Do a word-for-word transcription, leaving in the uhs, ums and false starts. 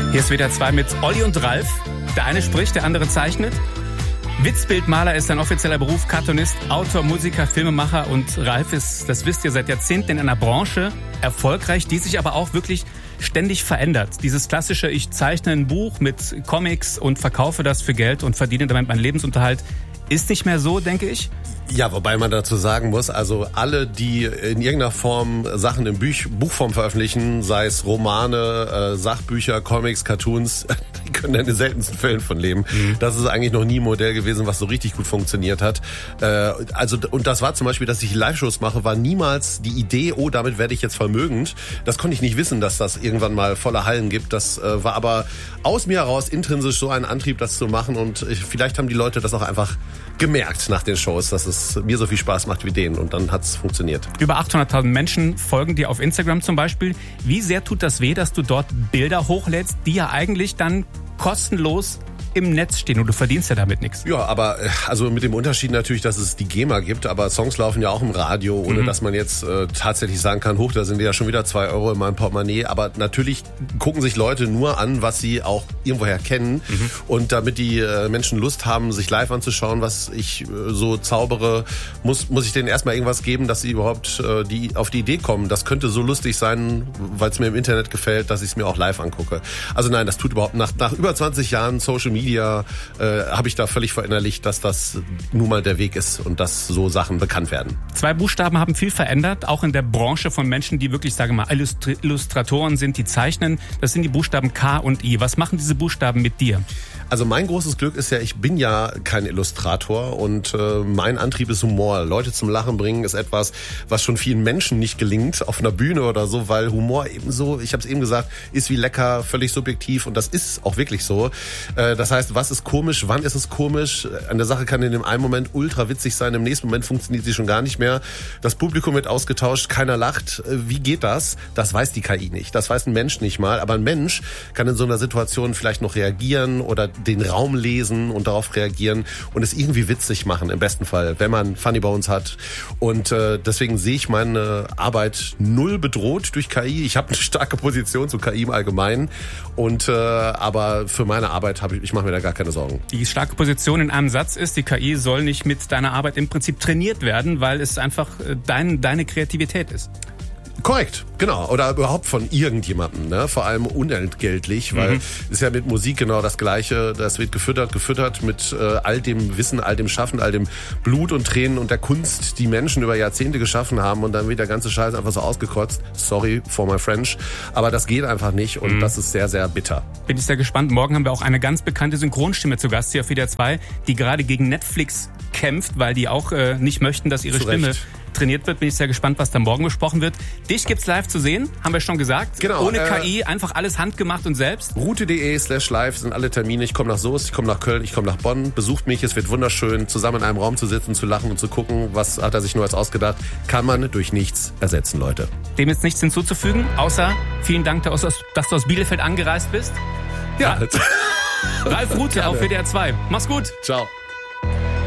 Hier ist W D R zwei mit Olli und Ralf. Der eine spricht, der andere zeichnet. Witzbildmaler ist sein offizieller Beruf, Cartoonist, Autor, Musiker, Filmemacher und Ralf ist, das wisst ihr, seit Jahrzehnten in einer Branche erfolgreich, die sich aber auch wirklich ständig verändert. Dieses klassische, ich zeichne ein Buch mit Comics und verkaufe das für Geld und verdiene damit meinen Lebensunterhalt, ist nicht mehr so, denke ich. Ja, wobei man dazu sagen muss, also alle, die in irgendeiner Form Sachen in Buch, Buchform veröffentlichen, sei es Romane, äh, Sachbücher, Comics, Cartoons, die können in den seltensten Fällen von leben. Mhm. Das ist eigentlich noch nie ein Modell gewesen, was so richtig gut funktioniert hat. Äh, also und das war zum Beispiel, dass ich Live-Shows mache, war niemals die Idee, oh, damit werde ich jetzt vermögend. Das konnte ich nicht wissen, dass das irgendwann mal volle Hallen gibt. Das äh, war aber aus mir heraus intrinsisch so ein Antrieb, das zu machen und ich, vielleicht haben die Leute das auch einfach gemerkt nach den Shows, dass es mir so viel Spaß macht wie denen und dann hat's funktioniert. Über achthunderttausend Menschen folgen dir auf Instagram zum Beispiel. Wie sehr tut das weh, dass du dort Bilder hochlädst, die ja eigentlich dann kostenlos im Netz stehen und du verdienst ja damit nichts. Ja, aber also mit dem Unterschied natürlich, dass es die GEMA gibt, aber Songs laufen ja auch im Radio, ohne mhm. dass man jetzt äh, tatsächlich sagen kann, hoch, da sind ja schon wieder zwei Euro in meinem Portemonnaie, aber natürlich gucken sich Leute nur an, was sie auch irgendwoher kennen mhm. und damit die äh, Menschen Lust haben, sich live anzuschauen, was ich äh, so zaubere, muss muss ich denen erstmal irgendwas geben, dass sie überhaupt äh, die auf die Idee kommen. Das könnte so lustig sein, weil es mir im Internet gefällt, dass ich es mir auch live angucke. Also nein, das tut überhaupt nach, nach über zwanzig Jahren Social Media Media äh, habe ich da völlig verinnerlicht, dass das nun mal der Weg ist und dass so Sachen bekannt werden. Zwei Buchstaben haben viel verändert, auch in der Branche von Menschen, die wirklich, sage mal, Illustri- Illustratoren sind, die zeichnen. Das sind die Buchstaben K und I. Was machen diese Buchstaben mit dir? Also mein großes Glück ist ja, ich bin ja kein Illustrator und äh, mein Antrieb ist Humor. Leute zum Lachen bringen ist etwas, was schon vielen Menschen nicht gelingt auf einer Bühne oder so, weil Humor eben so, ich habe es eben gesagt, ist wie lecker, völlig subjektiv und das ist auch wirklich so. Äh, das heißt, was ist komisch, wann ist es komisch? An der Sache kann in dem einen Moment ultra witzig sein, im nächsten Moment funktioniert sie schon gar nicht mehr. Das Publikum wird ausgetauscht, keiner lacht. Äh, wie geht das? Das weiß die K I nicht, das weiß ein Mensch nicht mal, aber ein Mensch kann in so einer Situation vielleicht noch reagieren oder den Raum lesen und darauf reagieren und es irgendwie witzig machen, im besten Fall, wenn man Funny Bones hat. Und äh, deswegen sehe ich meine Arbeit null bedroht durch K I. Ich habe eine starke Position zu K I im Allgemeinen. Und äh, aber für meine Arbeit habe ich, ich mache mir da gar keine Sorgen. Die starke Position in einem Satz ist, die K I soll nicht mit deiner Arbeit im Prinzip trainiert werden, weil es einfach dein, deine Kreativität ist. Korrekt, genau. Oder überhaupt von irgendjemandem, ne? Vor allem unentgeltlich, weil mhm. ist ja mit Musik genau das Gleiche. Das wird gefüttert, gefüttert mit äh, all dem Wissen, all dem Schaffen, all dem Blut und Tränen und der Kunst, die Menschen über Jahrzehnte geschaffen haben und dann wird der ganze Scheiß einfach so ausgekotzt. Sorry for my French. Aber das geht einfach nicht und mhm. das ist sehr, sehr bitter. Bin ich sehr gespannt. Morgen haben wir auch eine ganz bekannte Synchronstimme zu Gast hier auf W D R zwei, die gerade gegen Netflix kämpft, weil die auch äh, nicht möchten, dass ihre Stimme trainiert wird. Bin ich sehr gespannt, was da morgen besprochen wird. Dich gibt's live zu sehen, haben wir schon gesagt. Genau. Ohne äh, K I, einfach alles handgemacht und selbst. Route.de slash live sind alle Termine. Ich komme nach Soest, ich komme nach Köln, ich komme nach Bonn. Besucht mich, es wird wunderschön, zusammen in einem Raum zu sitzen, zu lachen und zu gucken, was hat er sich nur als ausgedacht. Kann man durch nichts ersetzen, Leute. Dem ist nichts hinzuzufügen, außer vielen Dank, dass du aus Bielefeld angereist bist. Ja. Ralf Rute auf W D R zwei. Mach's gut. Ciao.